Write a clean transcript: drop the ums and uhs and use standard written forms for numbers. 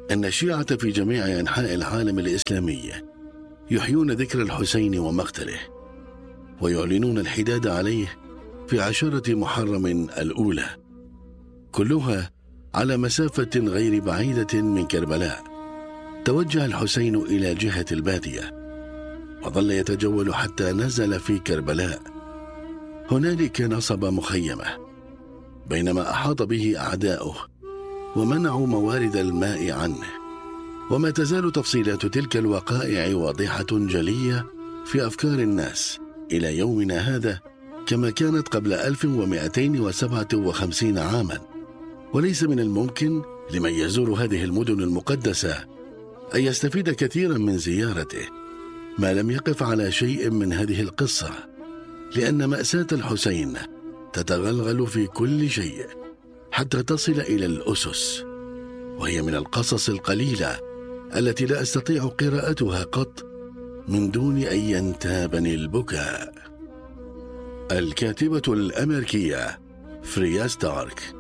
أن الشيعة في جميع أنحاء العالم الإسلامي يحيون ذكر الحسين ومقتله، ويعلنون الحداد عليه في 10 محرم الأولى، كلها على مسافة غير بعيدة من كربلاء. توجه الحسين إلى جهة البادية وظل يتجول حتى نزل في كربلاء. هنالك نصب مخيمة بينما أحاط به أعداؤه ومنعوا موارد الماء عنه. وما تزال تفصيلات تلك الوقائع واضحة جلية في أفكار الناس إلى يومنا هذا كما كانت قبل 1257 عاما. وليس من الممكن لمن يزور هذه المدن المقدسة أن يستفيد كثيرا من زيارته ما لم يقف على شيء من هذه القصة، لأن مأساة الحسين تتغلغل في كل شيء حتى تصل إلى الأسس، وهي من القصص القليلة التي لا أستطيع قراءتها قط من دون أن ينتابني البكاء. الكاتبة الأمريكية فريا ستارك.